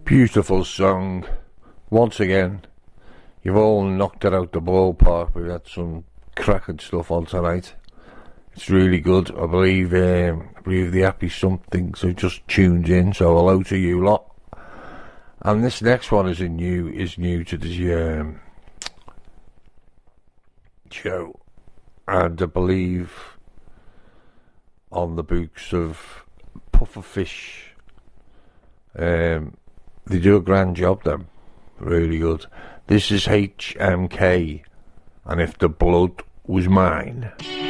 Beautiful song. Once again, you've all knocked it out the ballpark. We've had some cracking stuff on tonight. It's really good. I believe the Happy Somethings have just tuned in, so hello to you lot. And this next one is new to the show, and I believe on the books of Pufferfish. They do a grand job, them. Really good. This is HMK, and If the Blood Was Mine.